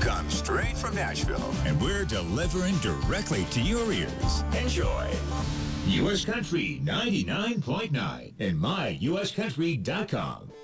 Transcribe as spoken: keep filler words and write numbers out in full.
Come straight from Nashville, and we're delivering directly to your ears. Enjoy. U S Country ninety-nine point nine and my U S country dot com.